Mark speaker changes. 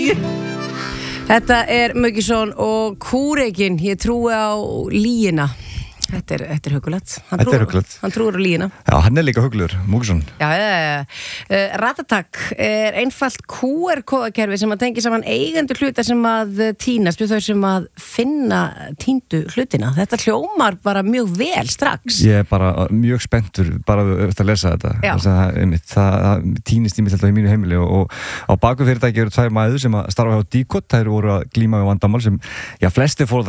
Speaker 1: Þetta Muggisson og Kúrekin, ég trúi á lýina. Þetta er hugulegt. Hann trúir á lýina.
Speaker 2: Já, hann líka hugulur, Muggisson.
Speaker 1: Já. Ratatak einfalt QR-kóðakerfi sem að tengja saman eigendur hluta sem að týnast við þau sem að finna týndu hlutina. Þetta hljómar bara mjög vel strax.
Speaker 2: Ég bara mjög spenntur bara eftir að lesa þetta. Það týnist í mig alltaf í mínu heimili og á baku fyrirtæki eru tvær mæður sem að starfa hjá Dicot. Þær voru að glíma við vandamál sem, flestir foreldrar